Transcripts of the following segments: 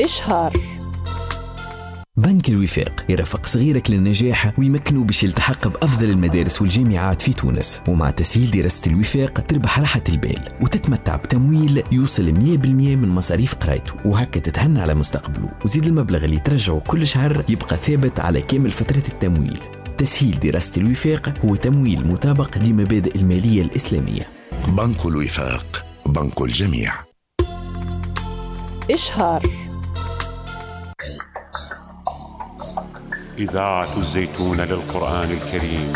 إشهار. بنك الوفاق يرافق صغيرك للنجاح ويمكنه باش يلتحق بأفضل المدارس والجامعات في تونس، ومع تسهيل دراسة الوفاق تربح راحة البال وتتمتع بتمويل يوصل 100% من مصاريف قرايته، وهكا تتهنى على مستقبله. وزيد المبلغ اللي ترجعه كل شهر يبقى ثابت على كامل فترة التمويل. تسهيل دراسة الوفاق هو تمويل مطابق لمبادئ المالية الإسلامية. بنك الوفاق، بنك الجميع. إشهار. إذاعة الزيتون للقرآن الكريم،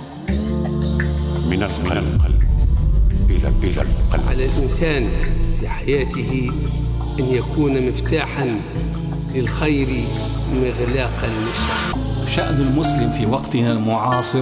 من القلب إلى القلب. على الإنسان في حياته أن يكون مفتاحا للخير مغلاقا للشر. شأن المسلم في وقتنا المعاصر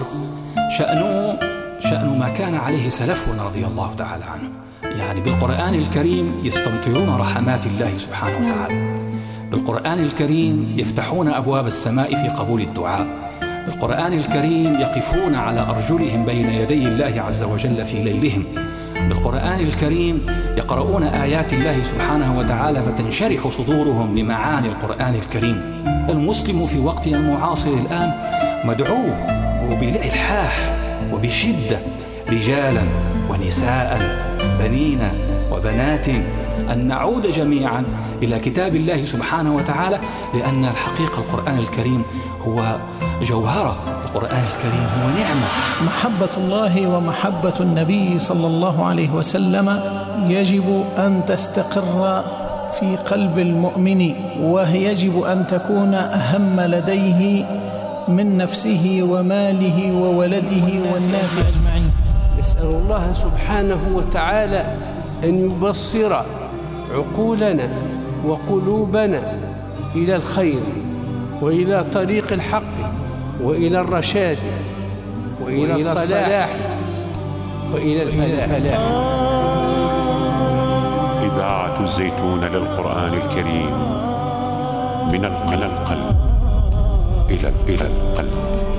شأن ما كان عليه سلفنا رضي الله تعالى عنه، يعني بالقرآن الكريم يستمطرون رحمات الله سبحانه وتعالى، بالقرآن الكريم يفتحون أبواب السماء في قبول الدعاء، بالقرآن الكريم يقفون على أرجلهم بين يدي الله عز وجل في ليلهم، بالقرآن الكريم يقرؤون آيات الله سبحانه وتعالى فتنشرح صدورهم لمعاني القرآن الكريم. المسلم في وقتنا المعاصر الآن مدعو بإلحاح وبشدة، رجالا ونساء، بنين وبنات، أن نعود جميعا إلى كتاب الله سبحانه وتعالى، لأن الحقيقة القرآن الكريم هو جوهرة، القرآن الكريم هو نعمة. محبة الله ومحبة النبي صلى الله عليه وسلم يجب أن تستقر في قلب المؤمن، وهي يجب أن تكون أهم لديه من نفسه وماله وولده والناس أجمعين. نسأل الله سبحانه وتعالى أن يبصر عقولنا وقلوبنا إلى الخير وإلى طريق الحق وإلى الرشاد وإلى الصلاح وإلى الفلاح. إذاعة الزيتون للقرآن الكريم، من القلب إلى القلب.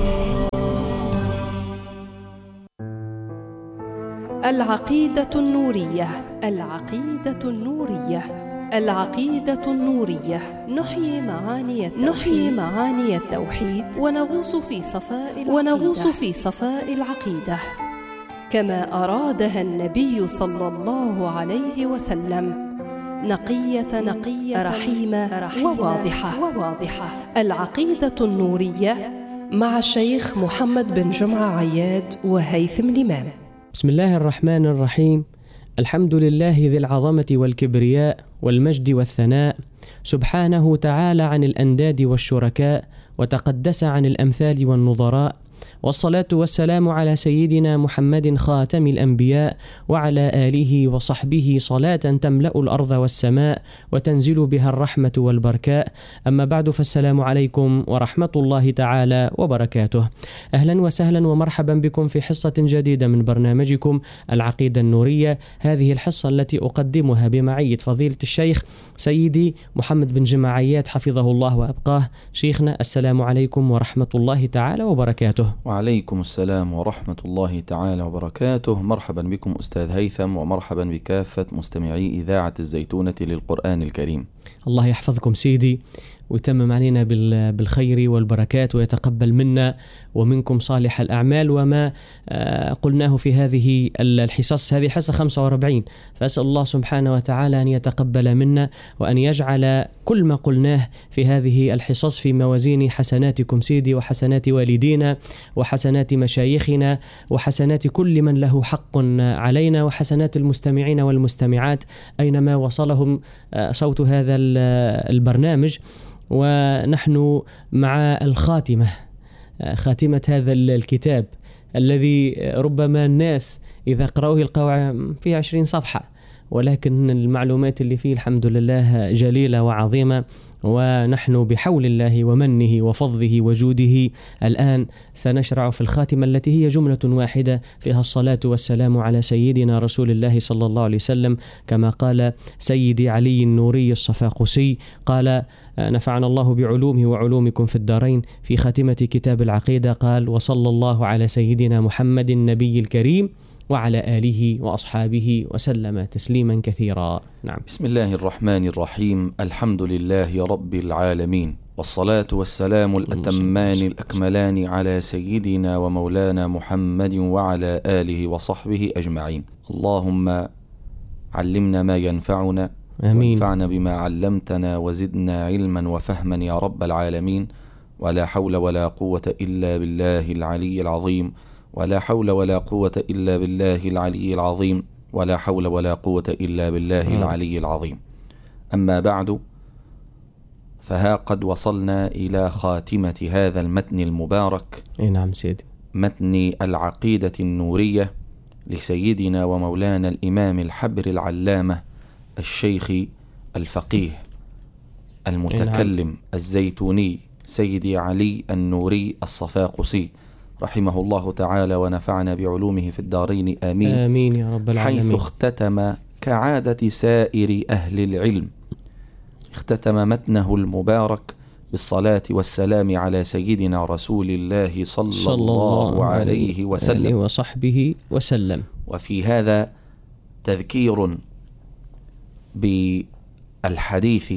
العقيدة النورية. العقيدة النورية. العقيدة النورية. نحيي معاني التوحيد ونغوص في صفاء العقيدة كما أرادها النبي صلى الله عليه وسلم، نقية رحيمة وواضحة. العقيدة النورية مع الشيخ محمد بن جمعة عياد وهيثم الإمام. بسم الله الرحمن الرحيم. الحمد لله ذي العظمة والكبرياء والمجد والثناء، سبحانه تعالى عن الأنداد والشركاء، وتقدس عن الأمثال والنظراء، والصلاة والسلام على سيدنا محمد خاتم الأنبياء وعلى آله وصحبه صلاة تملأ الأرض والسماء وتنزل بها الرحمة والبركاء. أما بعد، فالسلام عليكم ورحمة الله تعالى وبركاته. أهلا وسهلا ومرحبا بكم في حصة جديدة من برنامجكم العقيدة النورية، هذه الحصة التي أقدمها بمعية فضيلة الشيخ سيدي محمد بن جمعة عياد حفظه الله وأبقاه. شيخنا، السلام عليكم ورحمة الله تعالى وبركاته. وعليكم السلام ورحمة الله تعالى وبركاته. مرحبا بكم أستاذ هيثم، ومرحبا بكافة مستمعي إذاعة الزيتونة للقرآن الكريم. الله يحفظكم سيدي ويتمم علينا بالخير والبركات، ويتقبل منا ومنكم صالح الأعمال وما قلناه في هذه الحصص. هذه حصة 45، فأسأل الله سبحانه وتعالى أن يتقبل منا وأن يجعل كل ما قلناه في هذه الحصص في موازين حسناتكم سيدي، وحسنات والدينا، وحسنات مشايخنا، وحسنات كل من له حق علينا، وحسنات المستمعين والمستمعات أينما وصلهم صوت هذا البرنامج. ونحن مع الخاتمة، خاتمة هذا الكتاب الذي ربما الناس إذا قرأوه يلقوا فيه 20 صفحة، ولكن المعلومات اللي فيه الحمد لله جليلة وعظيمة. ونحن بحول الله ومنه وفضله وجوده الآن سنشرع في الخاتمة التي هي جملة واحدة فيها الصلاة والسلام على سيدنا رسول الله صلى الله عليه وسلم، كما قال سيدي علي النوري الصفاقسي، قال: نفعنا الله بعلومه وعلومكم في الدارين، في خاتمة كتاب العقيدة قال: وصلى الله على سيدنا محمد النبي الكريم وعلى آله وأصحابه وسلم تسليما كثيرا. نعم. بسم الله الرحمن الرحيم. الحمد لله رب العالمين، والصلاة والسلام الأتمان الأكملان على سيدنا ومولانا محمد وعلى آله وصحبه أجمعين. اللهم علمنا ما ينفعنا، آمين، وانفعنا بما علمتنا، وزدنا علما وفهما يا رب العالمين. ولا حول ولا قوة إلا بالله العلي العظيم، ولا حول ولا قوة إلا بالله العلي العظيم، ولا حول ولا قوة إلا بالله العلي العظيم. أما بعد، فها قد وصلنا إلى خاتمة هذا المتن المبارك. نعم سيدي. متن العقيدة النورية لسيدنا ومولانا الإمام الحبر العلامة الشيخ الفقيه المتكلم الزيتوني سيدي علي النوري الصفاقسي رحمه الله تعالى، ونفعنا بعلومه في الدارين آمين. آمين يا رب العالمين. حيث اختتم كعادة سائر أهل العلم، اختتم متنه المبارك بالصلاة والسلام على سيدنا رسول الله صلى الله عليه وسلم وصحبه وسلم. وفي هذا تذكير بالحديث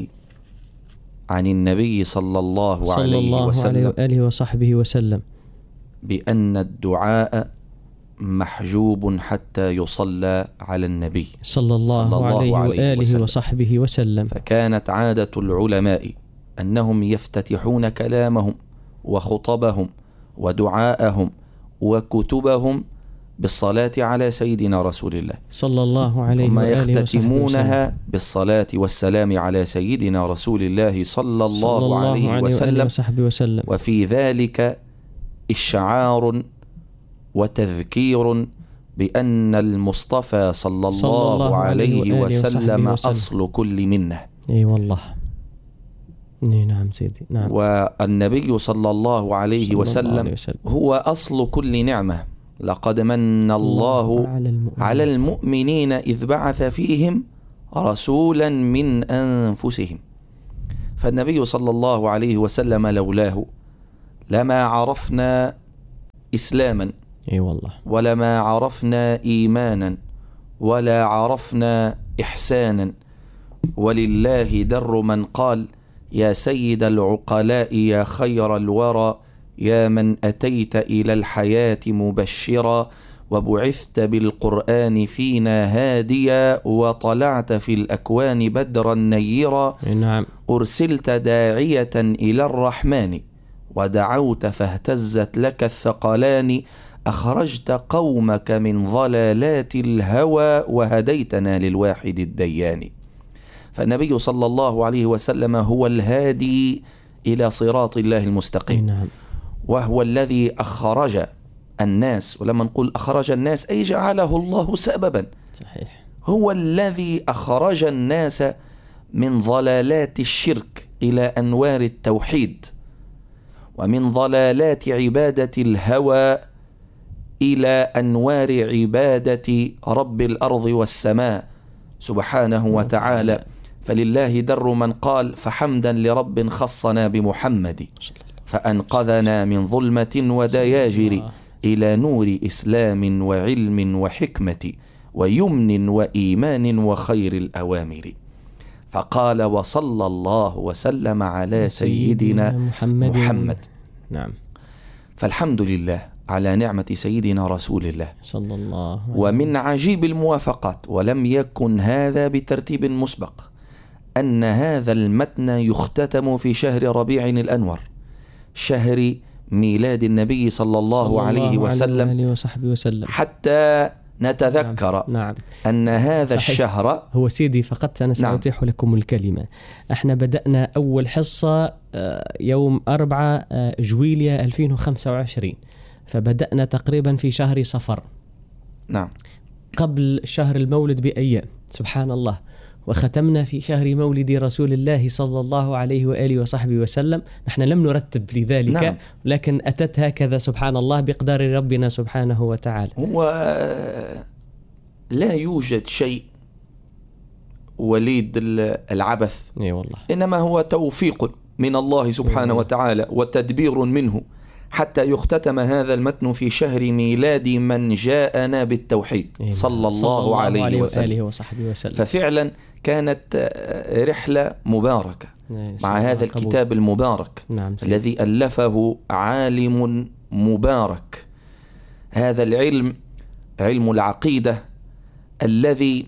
عن النبي صلى الله عليه وسلم وآله وصحبه وسلم بأن الدعاء محجوب حتى يصلى على النبي صلى الله عليه وآله وصحبه وسلم. فكانت عادة العلماء أنهم يفتتحون كلامهم وخطبهم ودعاءهم وكتبهم بالصلاة على سيدنا رسول الله صلى الله عليه ثم وآله وسلم، يختتمونها بالصلاة والسلام على سيدنا رسول الله صلى الله عليه وسلم. وفي ذلك إشعار وتذكير بأن المصطفى صلى الله عليه وسلم أصل كل منه. أي والله. نعم سيدي. نعم. والنبي صلى الله عليه وسلم هو أصل كل نعمة. لقد من الله على المؤمنين إذ بعث فيهم رسولا من أنفسهم. فالنبي صلى الله عليه وسلم لولاه لما عرفنا إسلاما، أي والله، ولما عرفنا إيمانا، ولا عرفنا إحسانا. ولله در من قال: يا سيد العقلاء يا خير الورى، يا من أتيت إلى الحياة مبشرا، وبعثت بالقرآن فينا هاديا، وطلعت في الأكوان بدرا نيرا. نعم. أرسلت داعية إلى الرحمن، ودعوت فاهتزت لك الثقلان. أخرجت قومك من ضلالات الهوى، وهديتنا للواحد الديان. فالنبي صلى الله عليه وسلم هو الهادي إلى صراط الله المستقيم. نعم. وهو الذي أخرج الناس، ولما نقول أخرج الناس أي جعله الله سببا. صحيح. هو الذي أخرج الناس من ضلالات الشرك إلى أنوار التوحيد، ومن ضلالات عبادة الهوى إلى أنوار عبادة رب الأرض والسماء سبحانه وتعالى. فلله در من قال: فحمدا لرب خصنا بمحمد، فأنقذنا من ظلمة ودياجر إلى نور إسلام وعلم وحكمة ويمن وإيمان وخير الأوامر. فقال: وصلى الله وسلم على سيدنا محمد. نعم. فالحمد لله على نعمة سيدنا رسول الله صلى الله عليه وسلم. ومن عجيب الموافقات، ولم يكن هذا بترتيب مسبق، أن هذا المتن يختتم في شهر ربيع الأنور، شهر ميلاد النبي صلى الله عليه وسلم، حتى نتذكر نعم. أن هذا صحيح. الشهر هو سيدي فقط أنا سأتيح لكم الكلمة. احنا بدأنا أول حصة يوم 4 جويليا 2025، فبدأنا تقريبا في شهر صفر. نعم. قبل شهر المولد بأيام، سبحان الله. وختمنا في شهر مولد رسول الله صلى الله عليه وآله وصحبه وسلم. نحن لم نرتب لذلك، نعم. لكن أتت هكذا سبحان الله بقدر ربنا سبحانه وتعالى. هو لا يوجد شيء وليد العبث، اي والله، إنما هو توفيق من الله سبحانه وتعالى وتدبير منه حتى يختتم هذا المتن في شهر ميلاد من جاءنا بالتوحيد صلى الله عليه وسلم. ففعلا كانت رحلة مباركة مع هذا الكتاب المبارك الذي ألفه عالم مبارك. هذا العلم علم العقيدة الذي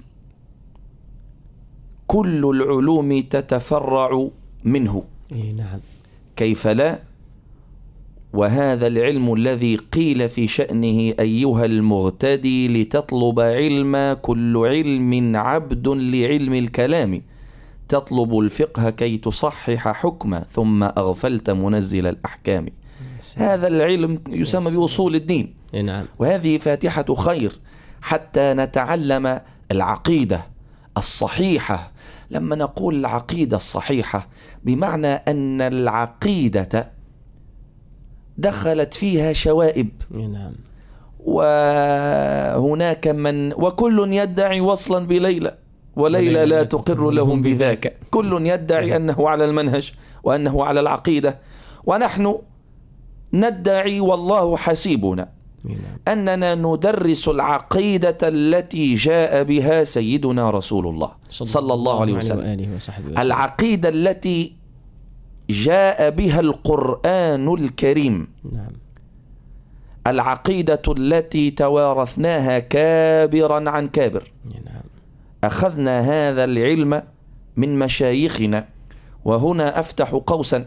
كل العلوم تتفرع منه. كيف لا؟ وهذا العلم الذي قيل في شأنه أيها المغتدي لتطلب علم كل علم عبد لعلم الكلام، تطلب الفقه كي تصحح حكمه ثم أغفلت منزل الأحكام. هذا العلم يسمى بأصول الدين. وهذه فاتحة خير حتى نتعلم العقيدة الصحيحة. لما نقول العقيدة الصحيحة بمعنى أن العقيدة دخلت فيها شوائب. وهناك من وكل يدعي وصلا بليلى وليلى لا تقر لهم بذاك. كل يدعي أنه على المنهج وأنه على العقيدة، ونحن ندعي والله حسيبنا أننا ندرس العقيدة التي جاء بها سيدنا رسول الله صلى الله عليه وسلم، العقيدة التي جاء بها القرآن الكريم، العقيدة التي توارثناها كابرا عن كابر. أخذنا هذا العلم من مشايخنا. وهنا أفتح قوسا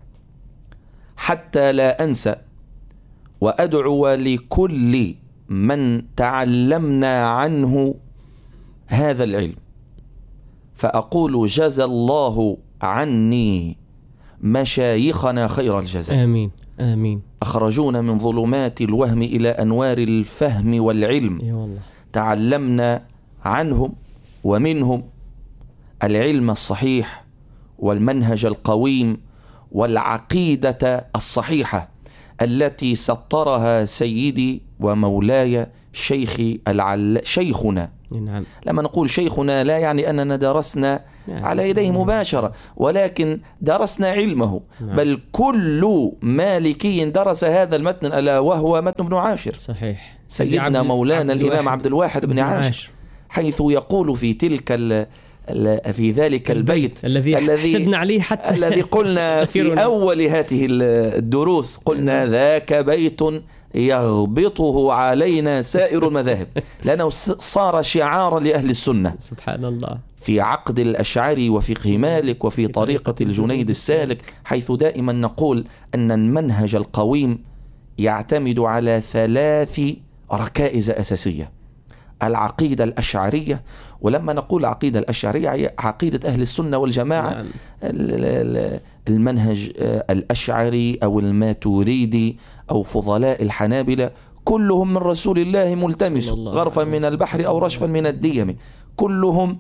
حتى لا أنسى وأدعو لكل من تعلمنا عنه هذا العلم، فأقول جزى الله عني مشايخنا خير الجزاء. آمين آمين. أخرجونا من ظلمات الوهم إلى أنوار الفهم والعلم. والله. تعلمنا عنهم ومنهم العلم الصحيح والمنهج القويم والعقيدة الصحيحة التي سطرها سيدي ومولاي شيخنا. لما نقول شيخنا لا يعني أننا درسنا على يديه مباشرة، ولكن درسنا علمه. بل كل مالكي درس هذا المتن ألا وهو متن ابن عاشر. صحيح. سيدنا مولانا الإمام عبد الواحد بن عاشر، حيث يقول في ذلك البيت الذي حسدنا عليه حتى الذي قلنا في أول هذه الدروس، قلنا ذاك بيت يغبطه علينا سائر المذاهب، لأنه صار شعارا لأهل السنة. سبحان الله. في عقد الأشعري وفقه مالك وفي طريقة الجنيد السالك، حيث دائما نقول أن المنهج القويم يعتمد على 3 ركائز أساسية: العقيدة الأشعرية. ولما نقول عقيدة الأشعرية هي عقيدة أهل السنة والجماعة. المنهج الأشعري أو الماتوريدي أو فضلاء الحنابلة كلهم من رسول الله ملتمس، غرفا من البحر أو رشفا من الديم. كلهم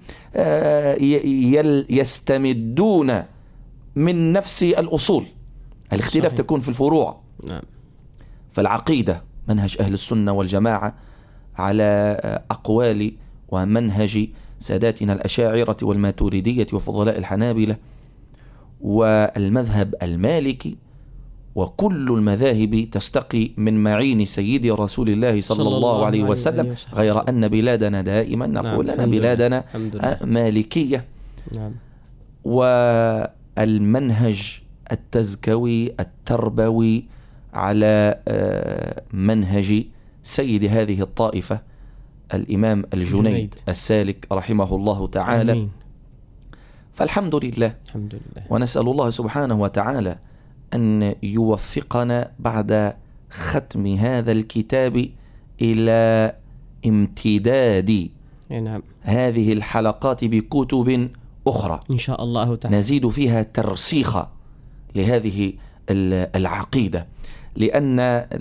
يستمدون من نفس الأصول، الاختلاف تكون في الفروع. فالعقيدة منهج أهل السنة والجماعة على أقوال ومنهج ساداتنا الأشاعرة والماتوريدية وفضلاء الحنابلة والمذهب المالكي، وكل المذاهب تستقي من معين سيدي رسول الله صلى الله عليه وسلم، غير أن بلادنا دائما نقول أن بلادنا مالكية. والمنهج التزكوي التربوي على منهج سيد هذه الطائفة الإمام الجنيد السالك رحمه الله تعالى. آمين. فالحمد لله. الحمد لله. ونسأل الله سبحانه وتعالى أن يوفقنا بعد ختم هذا الكتاب إلى امتداد هذه الحلقات بكتب أخرى إن شاء الله تعالى نزيد فيها ترسيخ لهذه العقيدة، لأن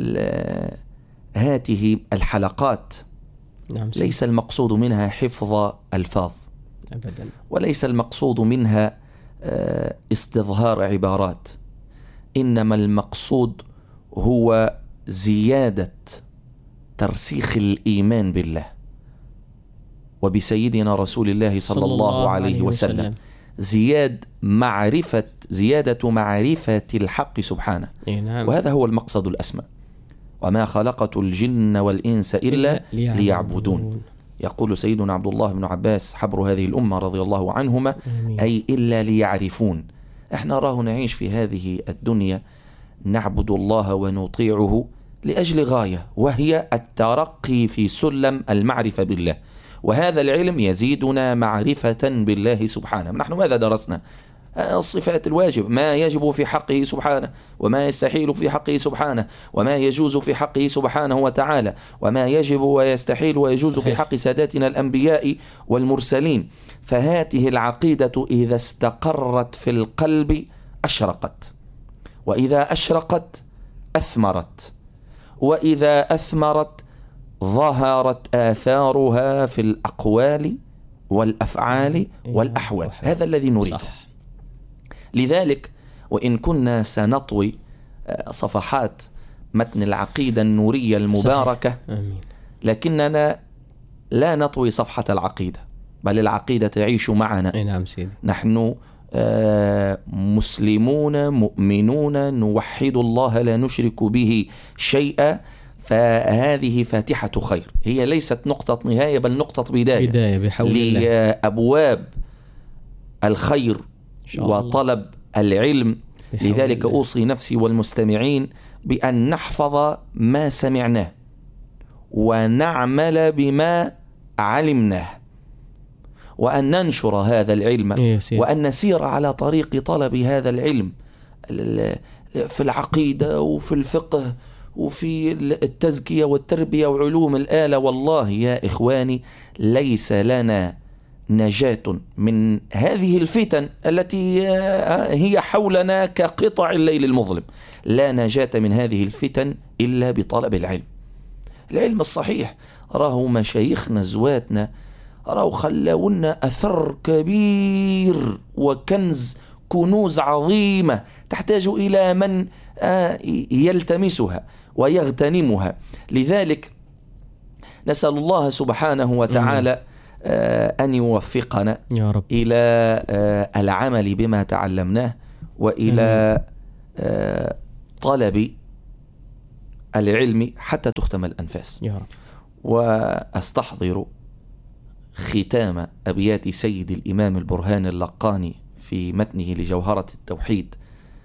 هذه الحلقات ليس المقصود منها حفظ ألفاظ أبدا، وليس المقصود منها استظهار عبارات، إنما المقصود هو زيادة ترسيخ الإيمان بالله وبسيدنا رسول الله صلى الله عليه وسلم، زيادة معرفة الحق سبحانه. نعم. وهذا هو المقصد الأسمى. وما خلقت الجن والإنس إلا ليعبدون. يقول سيدنا عبد الله بن عباس حبر هذه الأمة رضي الله عنهما: أي إلا ليعرفون. احنا راه نعيش في هذه الدنيا نعبد الله ونطيعه لأجل غاية، وهي الترقي في سلم المعرفة بالله، وهذا العلم يزيدنا معرفة بالله سبحانه. نحن ماذا درسنا؟ الصفات الواجب، ما يجب في حقه سبحانه، وما يستحيل في حقه سبحانه، وما يجوز في حقه سبحانه وتعالى، وما يجب ويستحيل ويجوز في حق ساداتنا الأنبياء والمرسلين. فهذه العقيدة إذا استقرت في القلب أشرقت، وإذا أشرقت أثمرت، وإذا أثمرت ظهرت آثارها في الأقوال والأفعال والأحوال. هذا الذي نريده. لذلك وإن كنا سنطوي صفحات متن العقيدة النورية المباركة، لكننا لا نطوي صفحة العقيدة، بل العقيدة تعيش معنا. نعم سيدي. نحن مسلمون مؤمنون نوحد الله لا نشرك به شيئا، فهذه فاتحة خير، هي ليست نقطة نهاية بل نقطة بداية بحول الله لأبواب الخير وطلب العلم. لذلك أوصي نفسي والمستمعين بأن نحفظ ما سمعناه ونعمل بما علمناه، وأن ننشر هذا العلم، وأن نسير على طريق طلب هذا العلم في العقيدة وفي الفقه وفي التزكية والتربية وعلوم الآلة. والله يا إخواني ليس لنا نجاة من هذه الفتن التي هي حولنا كقطع الليل المظلم. لا نجاة من هذه الفتن إلا بطلب العلم، العلم الصحيح. راه مشايخنا زواتنا راه خلونا أثر كبير وكنز، كنوز عظيمة تحتاج إلى من يلتمسها ويغتنمها. لذلك نسأل الله سبحانه وتعالى أن يوفقنا يا رب إلى العمل بما تعلمناه، وإلى طلب العلم حتى تختم الأنفاس يا رب. وأستحضر ختام أبيات سيد الإمام البرهان اللقاني في متنه لجوهرة التوحيد،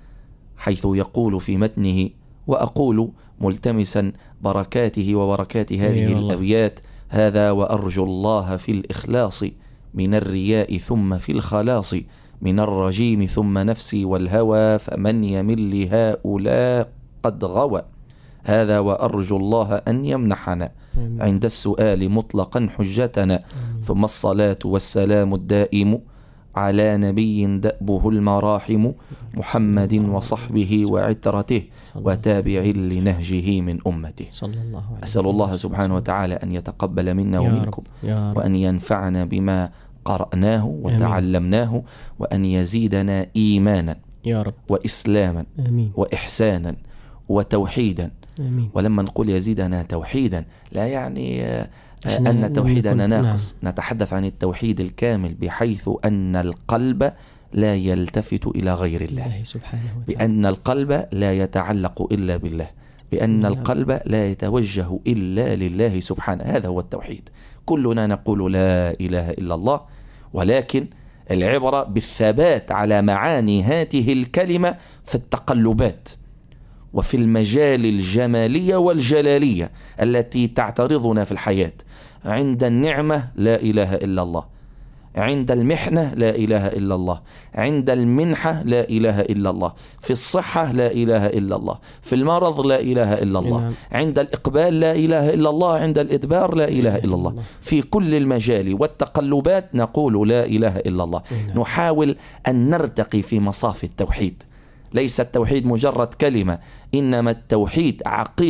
حيث يقول في متنه: وأقول ملتمسا بركاته وبركات هذه الأبيات: هذا وأرجو الله في الإخلاص من الرياء ثم في الخلاص من الرجيم ثم نفسي والهوى فمن يمل لهؤلاء قد غوى. هذا وأرجو الله أن يمنحنا عند السؤال مطلقا حجتنا. ثم الصلاة والسلام الدائم على نبي دأبه المراحم محمد وصحبه وعترته وتابع لنهجه من أمته. أسأل الله سبحانه وتعالى أن يتقبل منا ومنكم، وأن ينفعنا بما قرأناه وتعلمناه، وأن يزيدنا إيمانا يا رب وإسلاما وإحسانا وتوحيدا. ولما نقول يزيدنا توحيدا لا يعني أن توحيدنا ناقص، نتحدث عن التوحيد الكامل، بحيث أن القلب لا يلتفت إلى غير الله سبحانه وتعالى، بأن القلب لا يتعلق إلا بالله، بأن القلب لا يتوجه إلا لله سبحانه. هذا هو التوحيد. كلنا نقول لا إله إلا الله، ولكن العبرة بالثبات على معاني هذه الكلمة في التقلبات وفي المجال الجمالية والجلالية التي تعترضنا في الحياة. عند النعمة لا إله إلا الله، عند المحنة لا إله إلا الله، عند المنحة لا إله إلا الله، في الصحة لا إله إلا الله، في المرض لا إله إلا الله، عند الإقبال لا إله إلا الله، عند الإدبار لا إله إلا الله. في كل المجال والتقلبات نقول لا إله إلا الله. نحاول أن نرتقي في مصاف التوحيد. ليس التوحيد مجرد كلمة، إنما التوحيد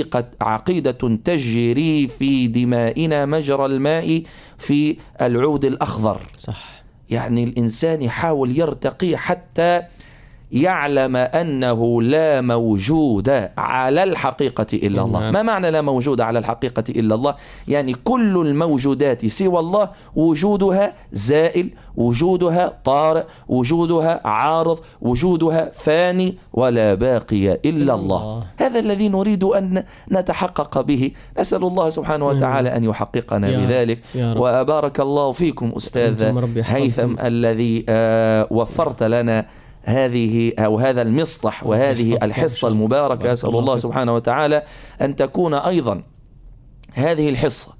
عقيدة تجري في دمائنا مجرى الماء في العود الأخضر. صح. يعني الإنسان يحاول يرتقي حتى يعلم أنه لا موجود على الحقيقة إلا الله. ما معنى لا موجود على الحقيقة إلا الله؟ يعني كل الموجودات سوى الله وجودها زائل، وجودها طارئ، وجودها عارض، وجودها فاني، ولا باقي إلا الله. هذا الذي نريد أن نتحقق به. نسأل الله سبحانه وتعالى أن يحققنا بذلك. وبارك الله فيكم أستاذ هيثم الذي وفرت لنا هذه أو هذا المصطح وهذه الحصة المباركة. أسأل الله سبحانه وتعالى أن تكون أيضا هذه الحصة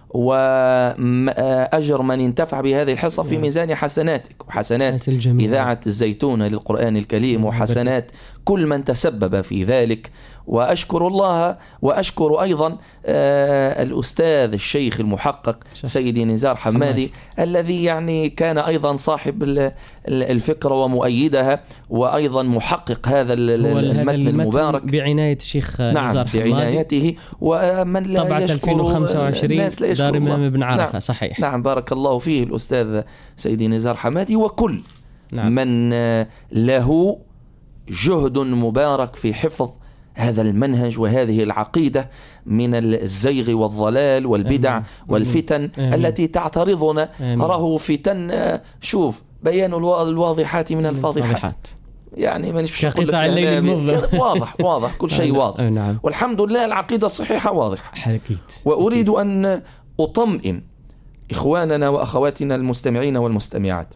وأجر من انتفع بهذه الحصة في ميزان حسناتك وحسنات إذاعة الزيتون للقرآن الكريم وحسنات كل من تسبب في ذلك. وأشكر الله وأشكر أيضا الأستاذ الشيخ المحقق سيدي نزار حمادي الذي يعني كان أيضا صاحب الفكرة ومؤيدها وأيضا محقق هذا المتن المبارك بعناية الشيخ نزار حمادي. بعنايته ومن لا طبعة يشكر 2025 دار إمام ابن عرفة. نعم صحيح. نعم بارك الله فيه الأستاذ سيدي نزار حمادي وكل من له جهد مبارك في حفظ هذا المنهج وهذه العقيدة من الزيغ والضلال والبدع والفتن التي تعترضنا. راه فتن شوف بيان الواضحات من الفاضحات، يعني ما نفش كقطع الليل المظلم. واضح كل شيء واضح. والحمد لله العقيدة الصحيحة واضحة. وأريد أن أطمئن إخواننا وأخواتنا المستمعين والمستمعات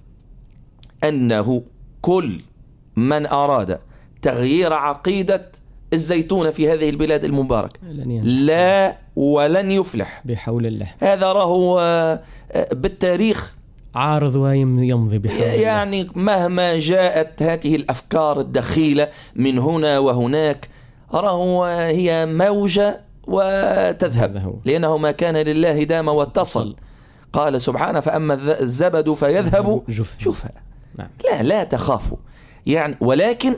أنه كل من أراد تغيير عقيدة الزيتون في هذه البلاد المباركة لا ولن يفلح بحول الله. هذا راه بالتاريخ عارض ويمضي بحول الله. يعني مهما جاءت هذه الأفكار الدخيلة من هنا وهناك راه هي موجة وتذهب، لأنه ما كان لله دام واتصل. قال سبحانه فأما الزبد فيذهب جفاء. لا تخافوا يعني، ولكن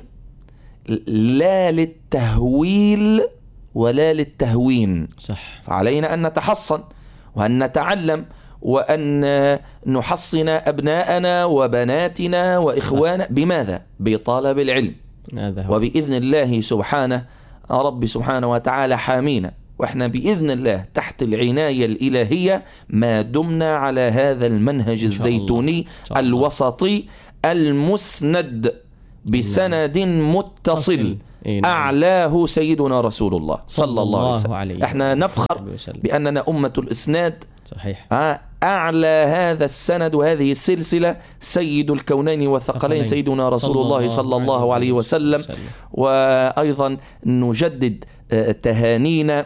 لا للتهويل ولا للتهوين. صح. فعلينا أن نتحصن وأن نتعلم وأن نحصن أبناءنا وبناتنا وإخواننا. بماذا؟ بطلب العلم. وبإذن الله سبحانه رب سبحانه وتعالى حامينا، وإحنا بإذن الله تحت العناية الإلهية ما دمنا على هذا المنهج الزيتوني الوسطي المسند بسند متصل أعلاه سيدنا رسول الله صلى الله عليه وسلم. احنا نفخر بأننا أمة الإسناد. صحيح. أعلى هذا السند وهذه السلسلة سيد الكونين والثقلين سيدنا رسول الله صلى الله عليه وسلم. وأيضا نجدد تهانينا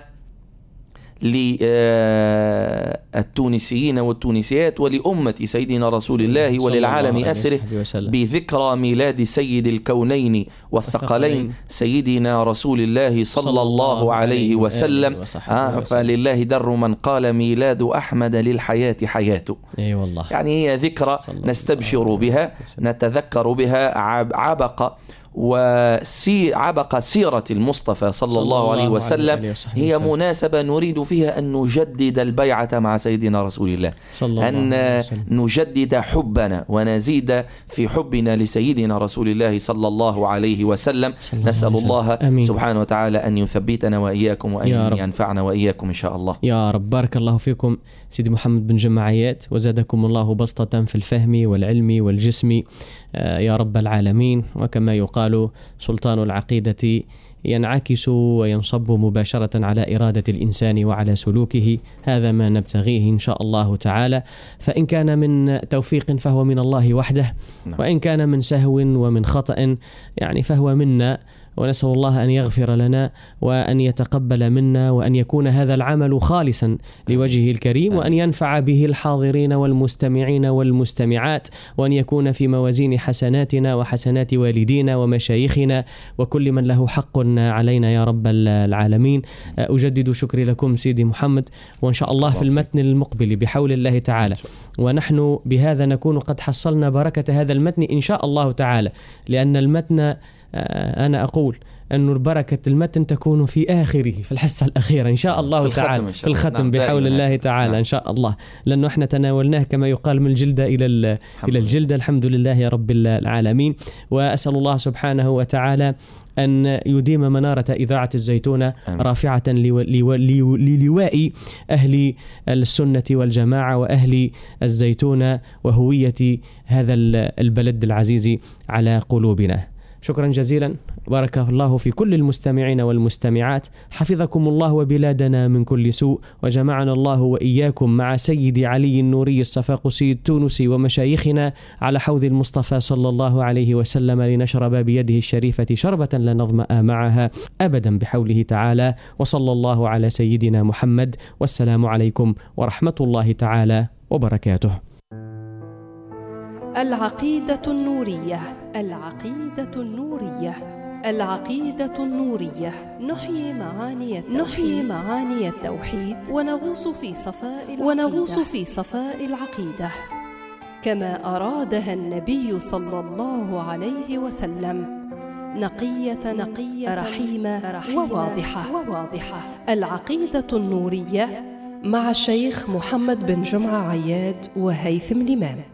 للتونسيين والتونسيات ولأمة سيدنا رسول الله وللعالم أسره بذكرى ميلاد سيد الكونين والثقلين سيدنا رسول الله صلى الله عليه وسلم. فلله در من قال ميلاد أحمد للحياة حياته. والله. يعني هي ذكرى نستبشر بها نتذكر بها عبق سيرة المصطفى صلى الله عليه وسلم. هي مناسبة نريد فيها أن نجدد البيعة مع سيدنا رسول الله، أن نجدد حبنا ونزيد في حبنا لسيدنا رسول الله صلى الله عليه وسلم. نسأل الله سبحانه وتعالى أن يثبتنا وإياكم وأن ينفعنا وإياكم إن شاء الله يا رب. بارك الله فيكم سيدي محمد بن جماعيات، وزادكم الله بسطة في الفهم والعلم والجسم يا رب العالمين. وكما يقال سلطان العقيدة ينعكس وينصب مباشرة على إرادة الإنسان وعلى سلوكه. هذا ما نبتغيه إن شاء الله تعالى. فإن كان من توفيق فهو من الله وحده، وإن كان من سهو ومن خطأ يعني فهو منا، ونسأل الله أن يغفر لنا وأن يتقبل منا وأن يكون هذا العمل خالصا لوجهه الكريم، وأن ينفع به الحاضرين والمستمعين والمستمعات، وأن يكون في موازين حسناتنا وحسنات والدينا ومشايخنا وكل من له حق علينا يا رب العالمين. أجدد شكري لكم سيدي محمد، وإن شاء الله في المتن المقبل بحول الله تعالى ونحن بهذا نكون قد حصلنا بركة هذا المتن إن شاء الله تعالى، لأن المتن أنا أقول أن بركة المتن تكون في آخره في الحصة الأخيرة إن شاء الله تعالى في الختم بحول الله تعالى إن شاء الله، لأنه إحنا تناولناه كما يقال من الجلدة إلى الجلدة. الحمد لله يا رب العالمين. وأسأل الله سبحانه وتعالى أن يديم منارة إذاعة الزيتونة رافعة للواء أهل السنة والجماعة وأهل الزيتونة وهوية هذا البلد العزيز على قلوبنا. شكرا جزيلا، بارك الله في كل المستمعين والمستمعات، حفظكم الله وبلادنا من كل سوء، وجمعنا الله وإياكم مع سيد علي النوري الصفاقسي التونسي ومشايخنا على حوض المصطفى صلى الله عليه وسلم لنشرب بيده الشريفة شربة لا نظمأ معها أبدا بحوله تعالى. وصلى الله على سيدنا محمد، والسلام عليكم ورحمة الله تعالى وبركاته. العقيدة النورية، العقيدة النورية، العقيدة النورية. نحيي معاني التوحيد ونغوص في صفاء العقيدة كما أرادها النبي صلى الله عليه وسلم، نقية رحيمة وواضحة. العقيدة النورية مع الشيخ محمد بن جمعة عياد وهيثم الإمام.